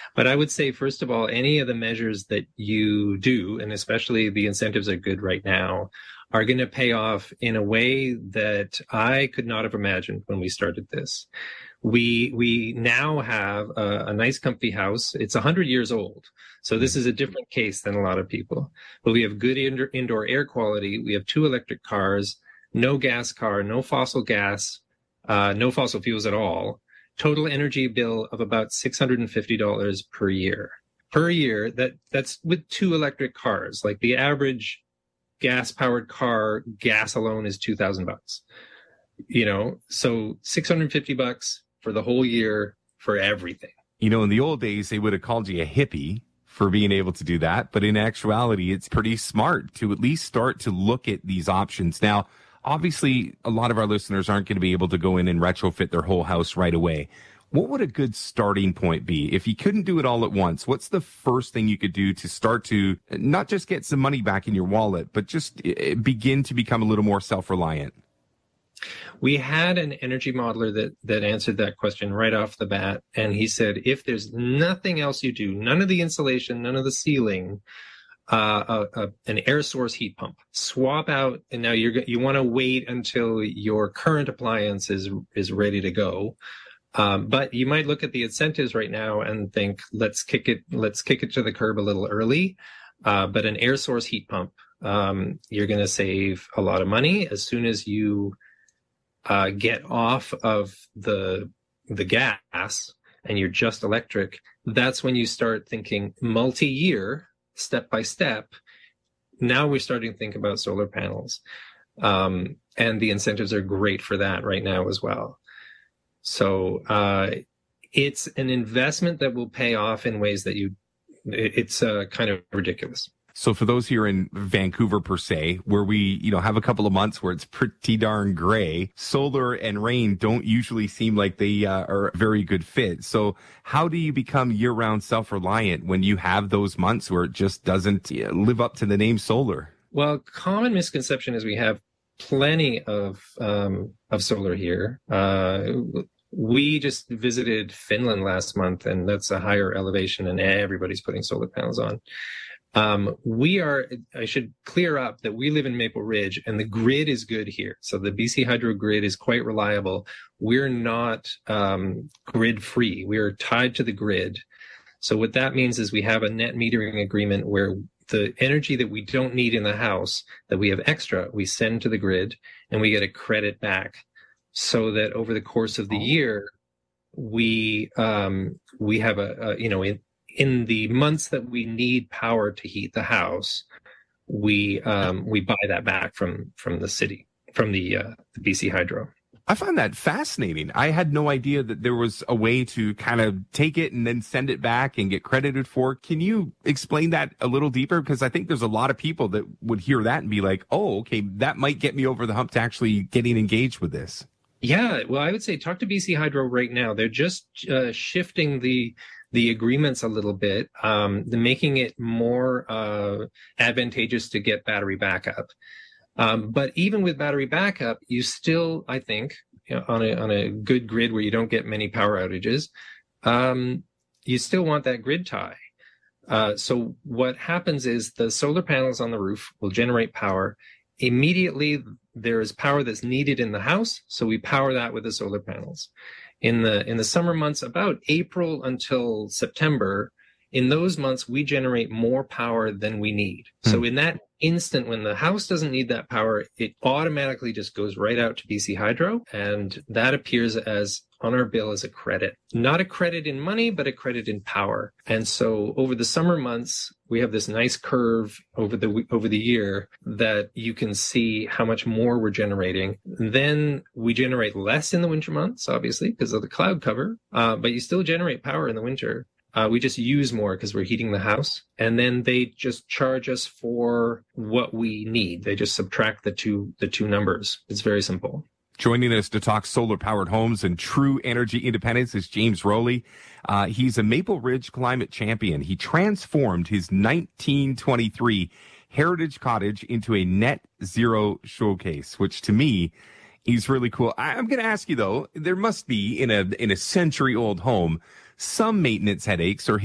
But I would say, first of all, any of the measures that you do, and especially the incentives are good right now, are going to pay off in a way that I could not have imagined when we started this. We now have a nice comfy house. It's 100 years old. So this is a different case than a lot of people. But we have good indoor air quality. We have 2 electric cars, no gas car, no fossil gas, no fossil fuels at all. Total energy bill of about $650 per year. Per year, that's with 2 electric cars. Like the average gas-powered car, gas alone is $2,000. So $650 for the whole year for everything. In the old days, they would have called you a hippie for being able to do that. But in actuality, it's pretty smart to at least start to look at these options. Now, obviously, a lot of our listeners aren't going to be able to go in and retrofit their whole house right away. What would a good starting point be? If you couldn't do it all at once, what's the first thing you could do to start to not just get some money back in your wallet, but just begin to become a little more self-reliant? We had an energy modeler that answered that question right off the bat. And he said, if there's nothing else you do, none of the insulation, none of the ceiling, an air source heat pump, swap out. And now you want to wait until your current appliance is ready to go. But you might look at the incentives right now and think, let's kick it to the curb a little early. But an air source heat pump, you're going to save a lot of money as soon as you get off of the gas and you're just electric. That's when you start thinking multi-year, step by step. Now we're starting to think about solar panels. And the incentives are great for that right now as well. So it's an investment that will pay off in ways that it's kind of ridiculous. So for those here in Vancouver, per se, where we, have a couple of months where it's pretty darn gray, solar and rain don't usually seem like they are a very good fit. So how do you become year-round self-reliant when you have those months where it just doesn't live up to the name solar? Well, common misconception is we have plenty of solar here. We just visited Finland last month, and that's a higher elevation, and everybody's putting solar panels on. I should clear up that we live in Maple Ridge and the grid is good here. So the BC Hydro grid is quite reliable. We're not grid free. We're tied to the grid. So what that means is we have a net metering agreement where the energy that we don't need in the house, that we have extra, we send to the grid and we get a credit back, so that over the course of the year, we have in the months that we need power to heat the house, we buy that back from the city, from the BC Hydro. I find that fascinating. I had no idea that there was a way to kind of take it and then send it back and get credited for it. Can you explain that a little deeper? Because I think there's a lot of people that would hear that and be like, oh, okay, that might get me over the hump to actually getting engaged with this. Yeah, well, I would say talk to BC Hydro right now. They're just shifting the agreements a little bit, making it more advantageous to get battery backup. But even with battery backup, you still, I think, on a good grid where you don't get many power outages, you still want that grid tie. So what happens is the solar panels on the roof will generate power. Immediately, there is power that's needed in the house, so we power that with the solar panels. In the summer months, about April until September, in those months, we generate more power than we need. So in that instant, when the house doesn't need that power, it automatically just goes right out to BC Hydro, and that appears as on our bill as a credit. Not a credit in money, but a credit in power. And so over the summer months, we have this nice curve over the year that you can see how much more we're generating. Then we generate less in the winter months, obviously, because of the cloud cover, but you still generate power in the winter. We just use more because we're heating the house. And then they just charge us for what we need. They just subtract the two numbers. It's very simple. Joining us to talk solar-powered homes and true energy independence is James Rowley. He's a Maple Ridge climate champion. He transformed his 1923 Heritage Cottage into a net zero showcase, which to me is really cool. I'm going to ask you, though, there must be in a century-old home some maintenance headaches or